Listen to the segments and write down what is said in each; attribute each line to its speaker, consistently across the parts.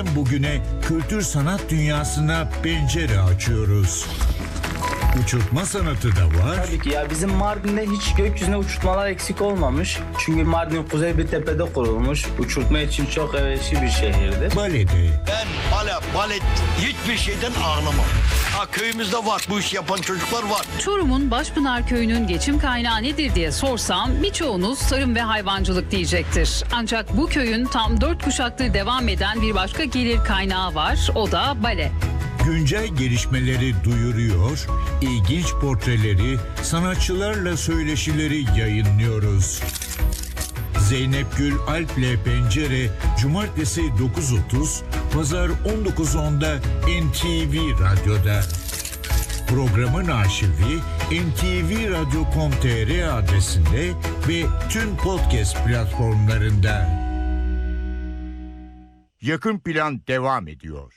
Speaker 1: Geçmişten bugüne kültür sanat dünyasına pencere açıyoruz. Uçurtma sanatı da var.
Speaker 2: Tabii ki ya, bizim Mardin'de hiç gökyüzüne uçurtmalar eksik olmamış. Çünkü Mardin kuzey bir tepede kurulmuş. Uçurtma için çok elverişli bir şehirdir.
Speaker 1: Balede.
Speaker 3: Ben balet hiçbir şeyden ağlamam. Köyümüzde var, bu işi yapan çocuklar var.
Speaker 4: Çorum'un Başpınar Köyü'nün geçim kaynağı nedir diye sorsam birçoğunuz tarım ve hayvancılık diyecektir. Ancak bu köyün tam 4 kuşaktır devam eden bir başka gelir kaynağı var, o da bale.
Speaker 1: Güncel gelişmeleri duyuruyor, ilginç portreleri, sanatçılarla söyleşileri yayınlıyoruz. Zeynep Gül Alp'le Pencere, Cumartesi 9.30, Pazar 19.10'da NTV Radyo'da. Programın arşivi ntvradyo.com.tr adresinde ve tüm podcast platformlarında.
Speaker 5: Yakın Plan devam ediyor.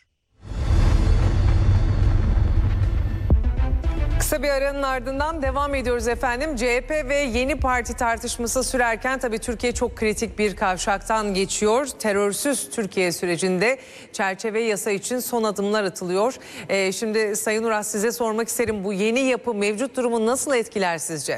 Speaker 6: Kısa bir aranın ardından devam ediyoruz efendim. CHP ve yeni parti tartışması sürerken tabii Türkiye çok kritik bir kavşaktan geçiyor. Terörsüz Türkiye sürecinde çerçeve yasa için son adımlar atılıyor. Şimdi Sayın Uras, size sormak isterim, bu yeni yapı mevcut durumu nasıl etkiler sizce?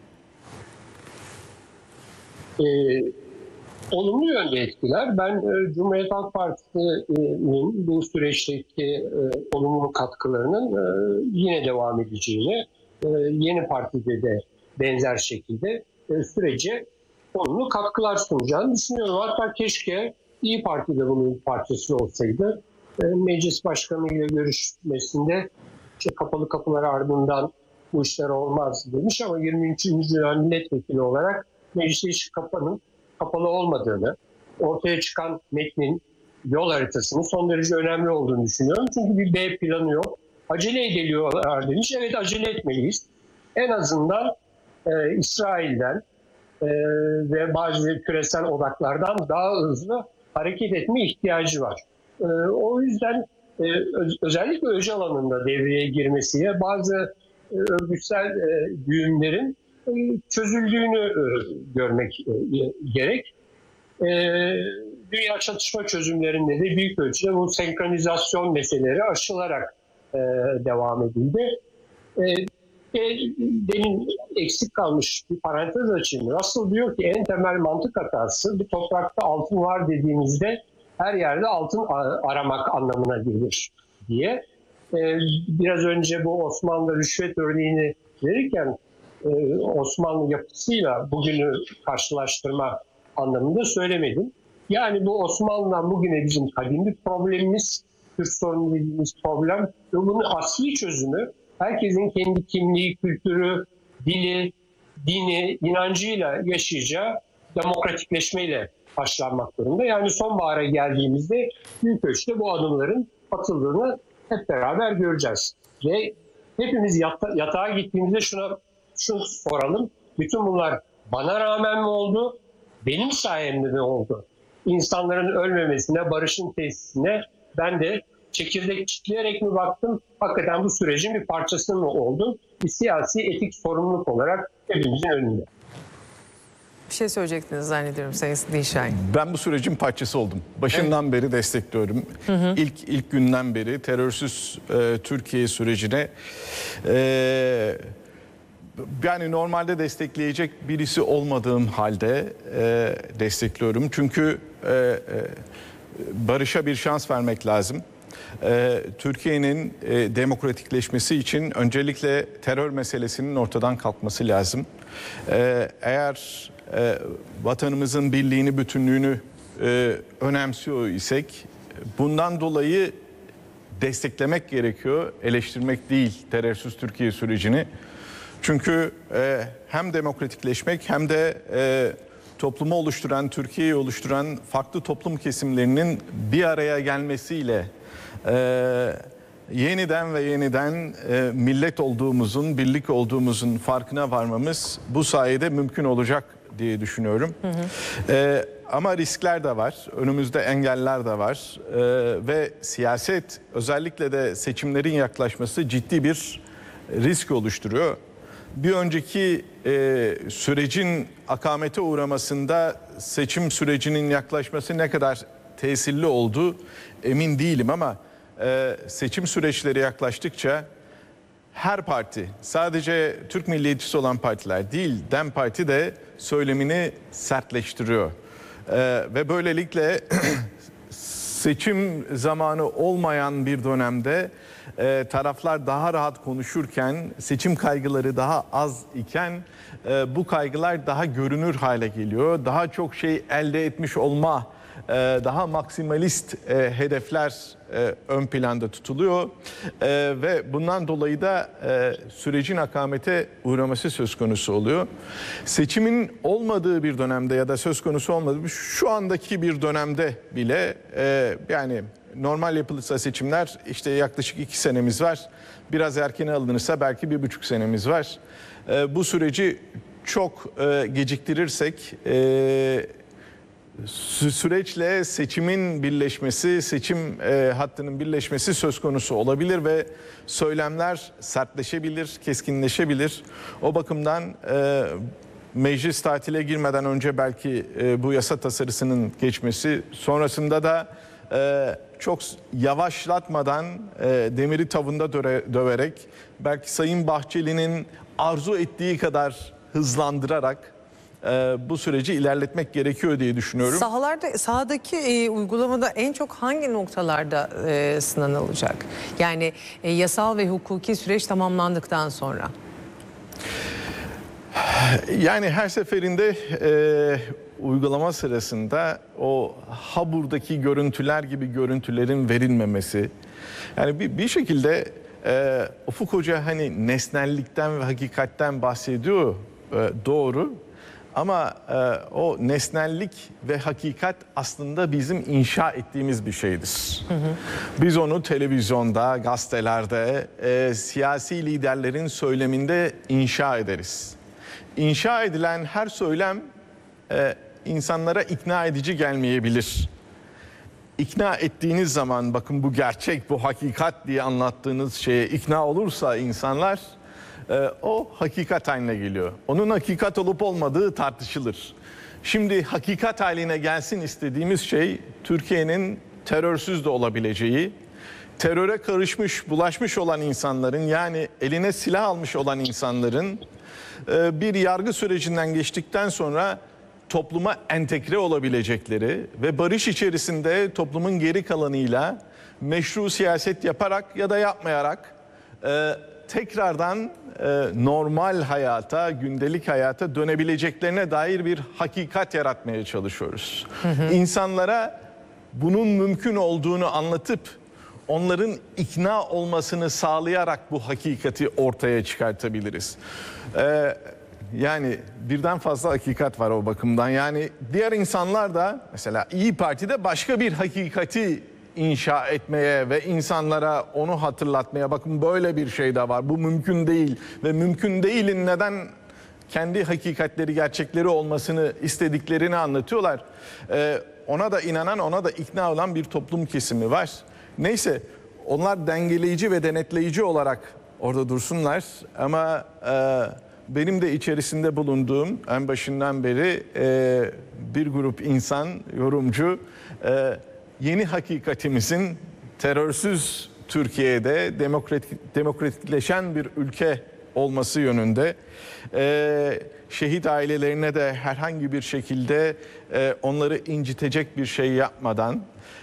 Speaker 7: Olumlu yönde etkiler. Ben Cumhuriyet Halk Partisi'nin bu süreçteki olumlu katkılarının yine devam edeceğini, yeni partide de benzer şekilde sürece olumlu katkılar sunacağını düşünüyorum. Hatta keşke İYİ Parti de bunun parçası olsaydı. Meclis Başkanı ile görüşmesinde kapalı kapılar ardından bu işler olmaz demiş ama 23. dönem milletvekili olarak mecliste hiç kapalı olmadığını, ortaya çıkan metnin, yol haritasının son derece önemli olduğunu düşünüyorum. Çünkü bir B planı yok. Acele ediliyorlar demiş. Evet, acele etmeliyiz. En azından İsrail'den ve bazı küresel odaklardan daha hızlı hareket etme ihtiyacı var. O yüzden özellikle Öcalan alanında devreye girmesiyle bazı örgütsel düğümlerin çözüldüğünü görmek gerek. Dünya çatışma çözümlerinde de büyük ölçüde bu senkronizasyon meseleleri aşılarak devam edildi. Benim eksik kalmış bir parantez açayım. Russell diyor ki en temel mantık hatası, bir toprakta altın var dediğimizde her yerde altın aramak anlamına gelir diye. Biraz önce bu Osmanlı rüşvet örneğini verirken Osmanlı yapısıyla bugünü karşılaştırma anlamında söylemedim. Yani bu Osmanlı'dan bugüne bizim kadim bir problemimiz, Kürt sorunu dediğimiz problem ve bunun asli çözümü herkesin kendi kimliği, kültürü, dili, dini, inancıyla yaşayacağı demokratikleşmeyle başlanmak zorunda. Yani sonbahara geldiğimizde büyük ölçüde bu adımların atıldığını hep beraber göreceğiz. Ve hepimiz yatağa gittiğimizde şunu soralım. Bütün bunlar bana rağmen mi oldu? Benim sayemde mi oldu? İnsanların ölmemesine, barışın tesisine ben de çekirdek çitleyerek mi baktım? Hakikaten bu sürecin bir parçası mı oldum? Bir siyasi etik sorumluluk olarak hepimizin önünde.
Speaker 6: Bir şey söyleyecektiniz zannediyorum Sayın Dilşahin.
Speaker 8: Ben bu sürecin parçası oldum. Başından beri destekliyorum. İlk günden beri terörsüz Türkiye sürecine yani normalde destekleyecek birisi olmadığım halde destekliyorum. Çünkü barışa bir şans vermek lazım. Türkiye'nin demokratikleşmesi için öncelikle terör meselesinin ortadan kalkması lazım. Eğer vatanımızın birliğini, bütünlüğünü önemsiyor isek bundan dolayı desteklemek gerekiyor, eleştirmek değil terörsüz Türkiye sürecini. Çünkü hem demokratikleşmek hem de toplumu oluşturan, Türkiye'yi oluşturan farklı toplum kesimlerinin bir araya gelmesiyle yeniden ve yeniden millet olduğumuzun, birlik olduğumuzun farkına varmamız bu sayede mümkün olacak diye düşünüyorum. Ama riskler de var, önümüzde engeller de var ve siyaset, özellikle de seçimlerin yaklaşması ciddi bir risk oluşturuyor. Bir önceki sürecin akamete uğramasında seçim sürecinin yaklaşması ne kadar tesirli oldu emin değilim ama seçim süreçleri yaklaştıkça her parti, sadece Türk milliyetçisi olan partiler değil, DEM Parti de söylemini sertleştiriyor. Ve böylelikle seçim zamanı olmayan bir dönemde taraflar daha rahat konuşurken, seçim kaygıları daha az iken bu kaygılar daha görünür hale geliyor. Daha çok şey elde etmiş olma, daha maksimalist hedefler ön planda tutuluyor ve bundan dolayı da sürecin akamete uğraması söz konusu oluyor. Seçimin olmadığı bir dönemde ya da söz konusu olmadığı şu andaki bir dönemde bile yani normal yapılırsa seçimler işte yaklaşık 2 senemiz var. Biraz erken alınırsa belki 1,5 senemiz var. Bu süreci çok geciktirirsek süreçle seçimin birleşmesi, seçim hattının birleşmesi söz konusu olabilir ve söylemler sertleşebilir, keskinleşebilir. O bakımdan meclis tatile girmeden önce belki bu yasa tasarısının geçmesi, sonrasında da çok yavaşlatmadan demiri tavında döverek, belki Sayın Bahçeli'nin arzu ettiği kadar hızlandırarak bu süreci ilerletmek gerekiyor diye düşünüyorum.
Speaker 6: Sahadaki uygulamada en çok hangi noktalarda sınanılacak? Yani yasal ve hukuki süreç tamamlandıktan sonra.
Speaker 8: Yani her seferinde uygulama sırasında o haburdaki görüntüler gibi görüntülerin verilmemesi. Yani bir şekilde Ufuk Hoca hani nesnellikten ve hakikatten bahsediyor, doğru. Ama o nesnellik ve hakikat aslında bizim inşa ettiğimiz bir şeydir. Biz onu televizyonda, gazetelerde, siyasi liderlerin söyleminde inşa ederiz. İnşa edilen her söylem insanlara ikna edici gelmeyebilir. İkna ettiğiniz zaman bakın bu gerçek, bu hakikat diye anlattığınız şeye ikna olursa insanlar o hakikat haline geliyor. Onun hakikat olup olmadığı tartışılır. Şimdi hakikat haline gelsin istediğimiz şey Türkiye'nin terörsüz de olabileceği, teröre karışmış, bulaşmış olan insanların yani eline silah almış olan insanların bir yargı sürecinden geçtikten sonra topluma entegre olabilecekleri ve barış içerisinde toplumun geri kalanıyla meşru siyaset yaparak ya da yapmayarak tekrardan normal hayata, gündelik hayata dönebileceklerine dair bir hakikat yaratmaya çalışıyoruz. İnsanlara bunun mümkün olduğunu anlatıp onların ikna olmasını sağlayarak bu hakikati ortaya çıkartabiliriz. Yani birden fazla hakikat var o bakımdan. Yani diğer insanlar da mesela İYİ Parti'de başka bir hakikati inşa etmeye ve insanlara onu hatırlatmaya, bakın böyle bir şey de var, bu mümkün değil ve mümkün değilin neden kendi hakikatleri, gerçekleri olmasını istediklerini anlatıyorlar. Ona da inanan, ona da ikna olan bir toplum kesimi var. Neyse, onlar dengeleyici ve denetleyici olarak orada dursunlar ama benim de içerisinde bulunduğum en başından beri bir grup insan, yorumcu, yeni hakikatimizin terörsüz Türkiye'de demokratikleşen bir ülke olması yönünde. Şehit ailelerine de herhangi bir şekilde onları incitecek bir şey yapmadan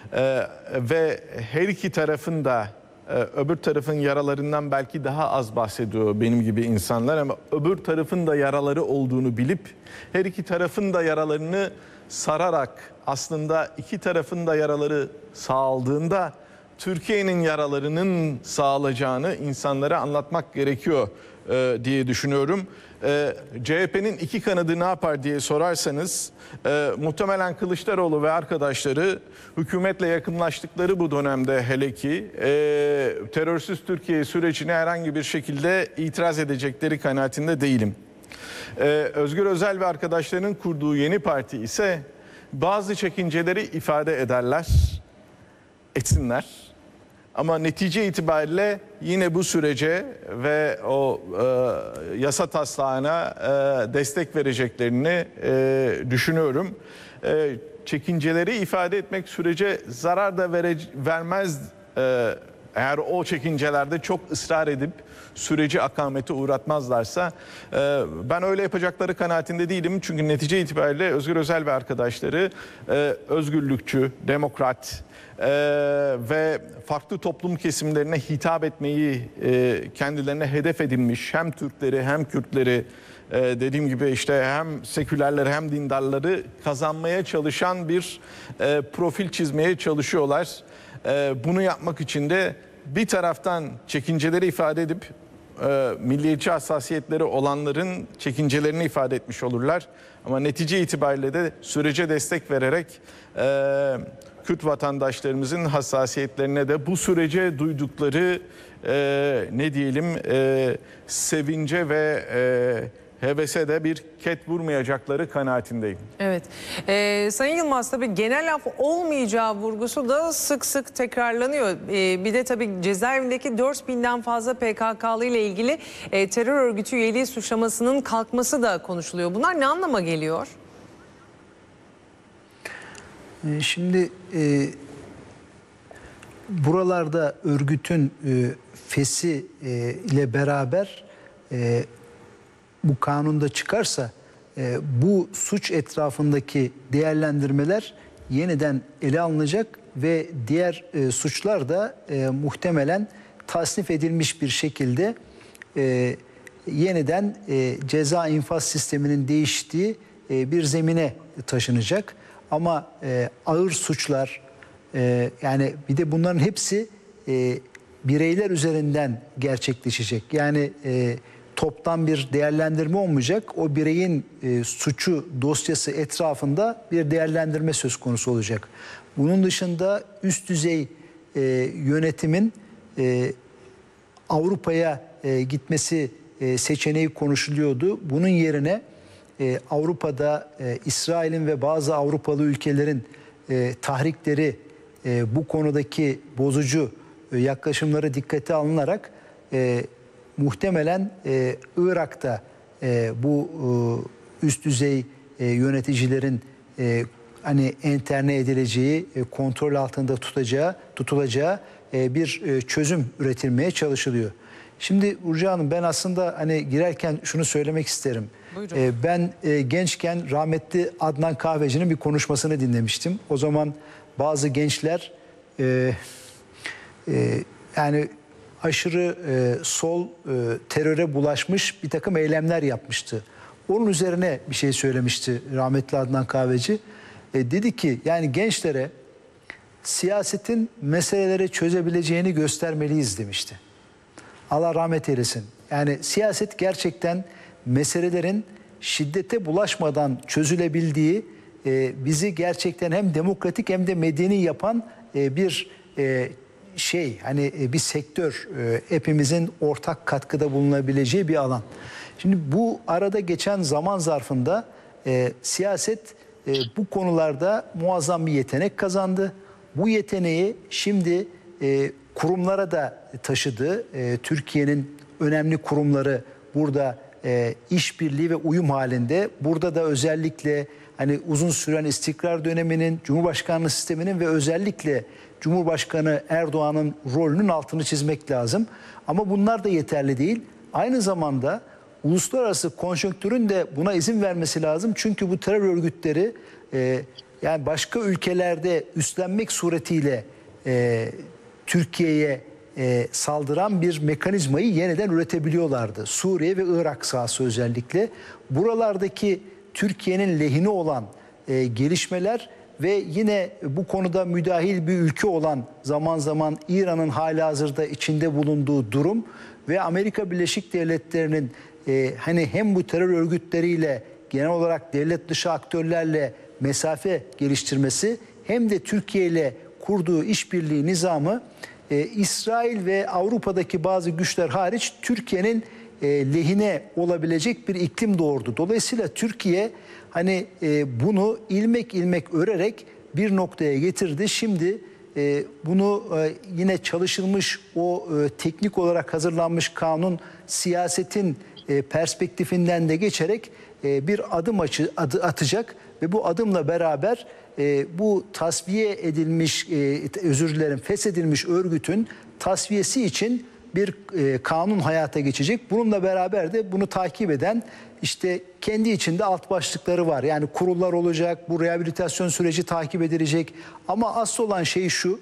Speaker 8: ve her iki tarafın da öbür tarafın yaralarından belki daha az bahsediyor benim gibi insanlar ama öbür tarafın da yaraları olduğunu bilip her iki tarafın da yaralarını sararak aslında iki tarafın da yaraları sağaldığında Türkiye'nin yaralarının sağlayacağını insanlara anlatmak gerekiyor diye düşünüyorum. CHP'nin iki kanadı ne yapar diye sorarsanız muhtemelen Kılıçdaroğlu ve arkadaşları hükümetle yakınlaştıkları bu dönemde hele ki terörsüz Türkiye sürecine herhangi bir şekilde itiraz edecekleri kanaatinde değilim. Özgür Özel ve arkadaşlarının kurduğu yeni parti ise bazı çekinceleri ifade ederler, etsinler. Ama netice itibariyle yine bu sürece ve o yasa taslağına destek vereceklerini düşünüyorum. çekinceleri ifade etmek sürece zarar da vermez. Eğer o çekincelerde çok ısrar edip süreci akamete uğratmazlarsa, ben öyle yapacakları kanaatinde değilim. Çünkü netice itibariyle Özgür Özel ve arkadaşları özgürlükçü, demokrat ve farklı toplum kesimlerine hitap etmeyi kendilerine hedef edinmiş hem Türkleri hem Kürtleri, dediğim gibi işte hem sekülerleri hem dindarları kazanmaya çalışan bir profil çizmeye çalışıyorlar. Bunu yapmak için de bir taraftan çekinceleri ifade edip milliyetçi hassasiyetleri olanların çekincelerini ifade etmiş olurlar. Ama netice itibariyle de sürece destek vererek Kürt vatandaşlarımızın hassasiyetlerine de bu sürece duydukları sevince ve hevese de bir ket vurmayacakları kanaatindeyim.
Speaker 6: Evet. Sayın Yılmaz, tabii genel af olmayacağı vurgusu da sık sık tekrarlanıyor. Bir de tabii cezaevindeki 4000'den fazla PKK'lı ile ilgili terör örgütü üyeliği suçlamasının kalkması da konuşuluyor. Bunlar ne anlama geliyor?
Speaker 9: Şimdi buralarda örgütün fesi ile beraber bu kanunda çıkarsa bu suç etrafındaki değerlendirmeler yeniden ele alınacak ve diğer suçlar da muhtemelen tasnif edilmiş bir şekilde yeniden ceza infaz sisteminin değiştiği bir zemine taşınacak. Ama ağır suçlar, yani bir de bunların hepsi bireyler üzerinden gerçekleşecek. Yani toptan bir değerlendirme olmayacak. O bireyin suçu dosyası etrafında bir değerlendirme söz konusu olacak. Bunun dışında üst düzey yönetimin Avrupa'ya gitmesi seçeneği konuşuluyordu. Bunun yerine Avrupa'da İsrail'in ve bazı Avrupalı ülkelerin tahrikleri, bu konudaki bozucu yaklaşımları dikkate alınarak muhtemelen Irak'ta bu üst düzey yöneticilerin hani enterne edileceği, kontrol altında tutulacağı bir çözüm üretilmeye çalışılıyor. Şimdi Burcu Hanım, ben aslında hani girerken şunu söylemek isterim. Ben gençken rahmetli Adnan Kahveci'nin bir konuşmasını dinlemiştim. O zaman bazı gençler yani aşırı sol teröre bulaşmış bir takım eylemler yapmıştı. Onun üzerine bir şey söylemişti rahmetli Adnan Kahveci. Dedi ki yani gençlere siyasetin meseleleri çözebileceğini göstermeliyiz demişti. Allah rahmet eylesin. Yani siyaset gerçekten meselelerin şiddete bulaşmadan çözülebildiği, bizi gerçekten hem demokratik hem de medeni yapan bir hani bir sektör, hepimizin ortak katkıda bulunabileceği bir alan. Şimdi bu arada geçen zaman zarfında siyaset bu konularda muazzam bir yetenek kazandı. Bu yeteneği şimdi kurumlara da taşıdı. Türkiye'nin önemli kurumları burada işbirliği ve uyum halinde. Burada da özellikle hani uzun süren istikrar döneminin, Cumhurbaşkanlığı sisteminin ve özellikle Cumhurbaşkanı Erdoğan'ın rolünün altını çizmek lazım. Ama bunlar da yeterli değil. Aynı zamanda uluslararası konjonktürün de buna izin vermesi lazım. Çünkü bu terör örgütleri yani başka ülkelerde üstlenmek suretiyle Türkiye'ye saldıran bir mekanizmayı yeniden üretebiliyorlardı. Suriye ve Irak sahası özellikle. Buralardaki Türkiye'nin lehine olan gelişmeler ve yine bu konuda müdahil bir ülke olan zaman zaman İran'ın halihazırda içinde bulunduğu durum ve Amerika Birleşik Devletleri'nin hani hem bu terör örgütleriyle genel olarak devlet dışı aktörlerle mesafe geliştirmesi hem de Türkiye ile kurduğu işbirliği nizamı İsrail ve Avrupa'daki bazı güçler hariç Türkiye'nin lehine olabilecek bir iklim doğurdu. Dolayısıyla Türkiye hani bunu ilmek ilmek örerek bir noktaya getirdi. Şimdi bunu yine çalışılmış o teknik olarak hazırlanmış kanun siyasetin perspektifinden de geçerek bir adım atacak ve bu adımla beraber bu tasfiye edilmiş, feshedilmiş örgütün tasfiyesi için bir kanun hayata geçecek. Bununla beraber de bunu takip eden işte kendi içinde alt başlıkları var. Yani kurullar olacak, bu rehabilitasyon süreci takip edilecek. Ama asıl olan şey şu,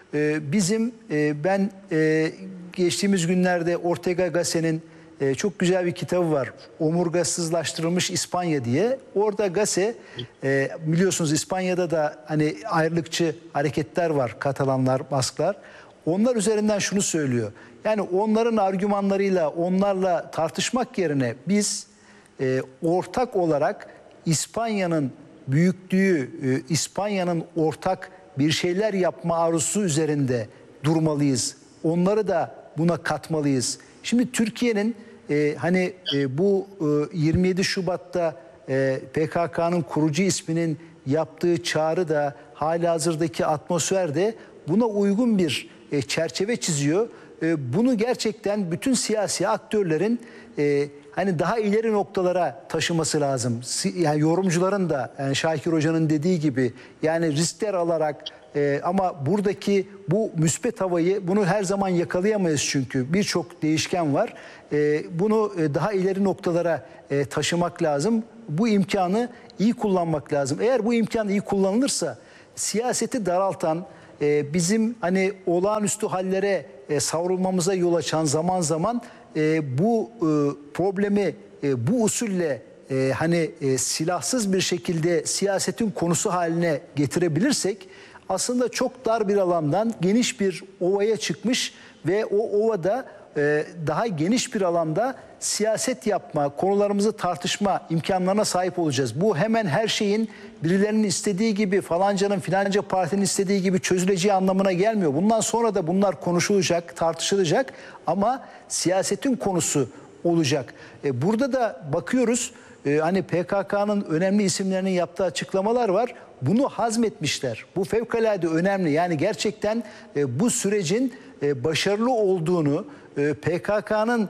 Speaker 9: ben geçtiğimiz günlerde Ortega Gasset'in çok güzel bir kitabı var. Omurgasızlaştırılmış İspanya diye. Orada Gasset, biliyorsunuz İspanya'da da hani ayrılıkçı hareketler var. Katalanlar, Basklar. Onlar üzerinden şunu söylüyor. Yani onların argümanlarıyla, onlarla tartışmak yerine biz ortak olarak İspanya'nın büyüklüğü, İspanya'nın ortak bir şeyler yapma arzusu üzerinde durmalıyız. Onları da buna katmalıyız. Şimdi Türkiye'nin bu 27 Şubat'ta PKK'nın kurucu isminin yaptığı çağrı da halihazırdaki atmosfer de buna uygun bir çerçeve çiziyor. Bunu gerçekten bütün siyasi aktörlerin daha ileri noktalara taşıması lazım. Yani yorumcuların da Şakir Hoca'nın dediği gibi yani riskler alarak ama buradaki bu müspet havayı bunu her zaman yakalayamayız çünkü birçok değişken var. Bunu daha ileri noktalara taşımak lazım. Bu imkanı iyi kullanmak lazım. Eğer bu imkan iyi kullanılırsa siyaseti daraltan, bizim olağanüstü hallere savrulmamıza yol açan zaman zaman bu problemi bu usulle silahsız bir şekilde siyasetin konusu haline getirebilirsek aslında çok dar bir alandan geniş bir ovaya çıkmış ve o ovada daha geniş bir alanda siyaset yapma, konularımızı tartışma imkanlarına sahip olacağız. Bu hemen her şeyin birilerinin istediği gibi falancanın filanca partinin istediği gibi çözüleceği anlamına gelmiyor. Bundan sonra da bunlar konuşulacak, tartışılacak ama siyasetin konusu olacak. Burada da bakıyoruz PKK'nın önemli isimlerinin yaptığı açıklamalar var. Bunu hazmetmişler. Bu fevkalade önemli. Yani gerçekten bu sürecin başarılı olduğunu, PKK'nın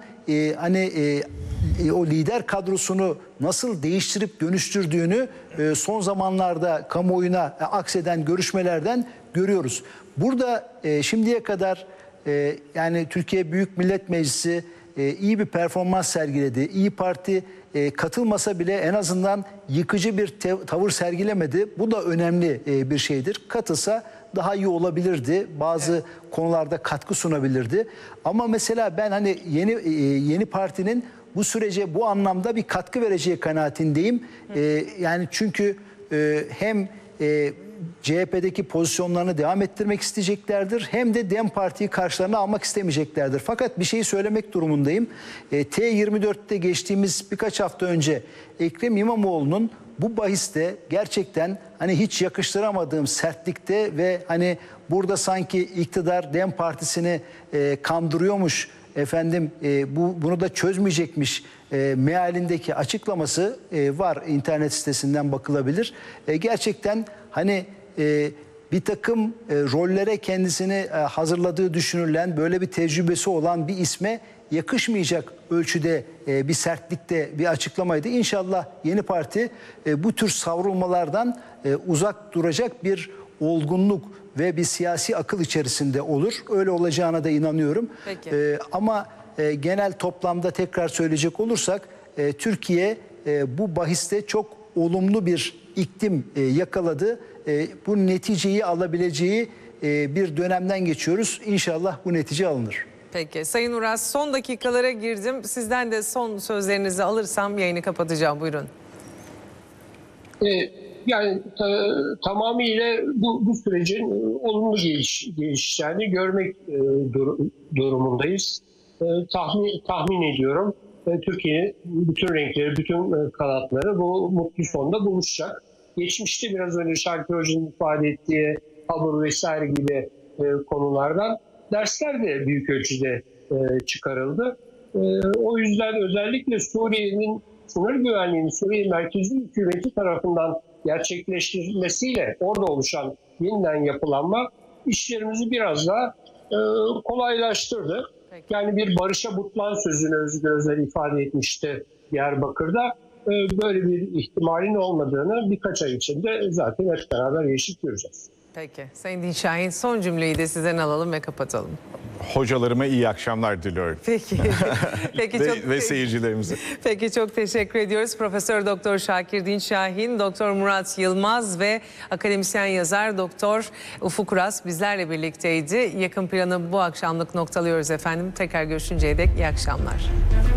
Speaker 9: o lider kadrosunu nasıl değiştirip dönüştürdüğünü son zamanlarda kamuoyuna akseden görüşmelerden görüyoruz. Burada şimdiye kadar Türkiye Büyük Millet Meclisi iyi bir performans sergiledi. İYİ Parti katılmasa bile en azından yıkıcı bir tavır sergilemedi. Bu da önemli bir şeydir. Katılsa daha iyi olabilirdi. Bazı konularda katkı sunabilirdi. Ama mesela ben yeni partinin bu sürece bu anlamda bir katkı vereceği kanaatindeyim. Çünkü hem CHP'deki pozisyonlarını devam ettirmek isteyeceklerdir. Hem de DEM Parti'yi karşılarına almak istemeyeceklerdir. Fakat bir şeyi söylemek durumundayım. T24'te geçtiğimiz birkaç hafta önce Ekrem İmamoğlu'nun bu bahiste gerçekten hiç yakıştıramadığım sertlikte ve burada sanki iktidar DEM Partisi'ni kandırıyormuş, bunu da çözmeyecekmiş mealindeki açıklaması var, internet sitesinden bakılabilir. Gerçekten bir takım rollere kendisini hazırladığı düşünülen, böyle bir tecrübesi olan bir isme yakışmayacak ölçüde bir sertlikte bir açıklamaydı. İnşallah yeni parti bu tür savrulmalardan uzak duracak bir olgunluk ve bir siyasi akıl içerisinde olur. Öyle olacağına da inanıyorum. Ama genel toplamda tekrar söyleyecek olursak Türkiye bu bahiste çok olumlu bir iklim yakaladı. Bu neticeyi alabileceği bir dönemden geçiyoruz. İnşallah bu netice alınır.
Speaker 6: Peki Sayın Uras, son dakikalara girdim. Sizden de son sözlerinizi alırsam yayını kapatacağım. Buyurun.
Speaker 7: Tamamıyla bu sürecin olumlu gelişeceğini görmek durumundayız. Tahmin ediyorum Türkiye'nin bütün renkleri, bütün kanatları bu mutlu sonda buluşacak. Geçmişte biraz önce Şakir Hoca'nın ifade ettiği Habur vesaire gibi konulardan dersler de büyük ölçüde çıkarıldı. O yüzden özellikle Suriye'nin sınır güvenliğinin Suriye merkezi hükümeti tarafından gerçekleştirilmesiyle orada oluşan yeniden yapılanma işlerimizi biraz daha kolaylaştırdı. Yani bir barışa butlan sözünü Özgür Özel ifade etmişti Diyarbakır'da. böyle bir ihtimalin olmadığını birkaç ay içinde zaten hep beraber yaşayıp göreceğiz.
Speaker 6: Peki. Sayın Dinç Şahin, son cümleyi de sizden alalım ve kapatalım.
Speaker 8: Hocalarıma iyi akşamlar diliyorum.
Speaker 6: Peki. Peki
Speaker 8: ve seyircilerimize.
Speaker 6: Peki, çok teşekkür ediyoruz. Profesör Doktor Şakir Dinç Şahin, Doktor Murat Yılmaz ve akademisyen yazar Doktor Ufuk Uras bizlerle birlikteydi. Yakın planı bu akşamlık noktalıyoruz efendim. Tekrar görüşünceye dek iyi akşamlar.